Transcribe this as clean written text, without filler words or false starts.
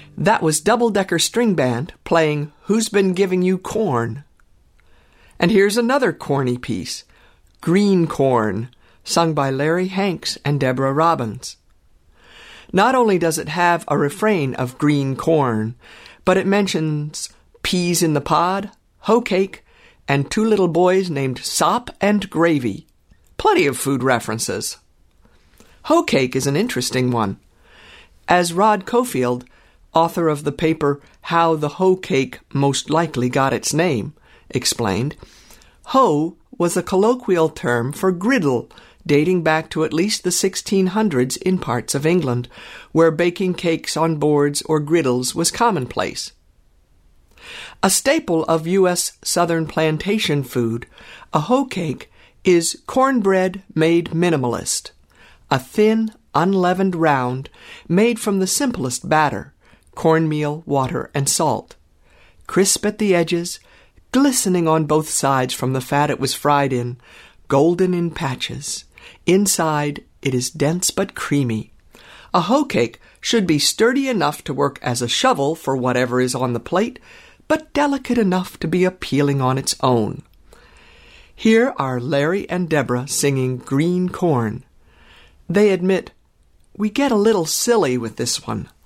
That was Double-Decker String Band playing Who's Been Giving You Corn? And here's another corny piece, Green Corn, sung by Larry Hanks and Deborah Robbins. Not only does it have a refrain of green corn, but it mentions peas in the pod, hoe cake, and two little boys named Sop and Gravy. Plenty of food references. Hoe cake is an interesting one. As Rod Cofield, author of the paper How the Hoe Cake Most Likely Got Its Name, explained, hoe was a colloquial term for griddle dating back to at least the 1600s in parts of England, where baking cakes on boards or griddles was commonplace. A staple of U.S. Southern plantation food, a hoe cake is cornbread made minimalist, a thin, unleavened round made from the simplest batter, cornmeal, water, and salt. Crisp at the edges, glistening on both sides from the fat it was fried in, golden in patches. Inside, it is dense but creamy. A hoe cake should be sturdy enough to work as a shovel for whatever is on the plate, but delicate enough to be appealing on its own. Here are Larry and Deborah singing Green Corn. They admit, "We get a little silly with this one.